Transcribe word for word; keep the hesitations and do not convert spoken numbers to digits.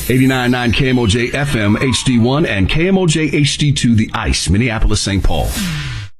eighty-nine point nine K M O J F M H D one and K M O J H D two The Ice, Minneapolis, Saint Paul.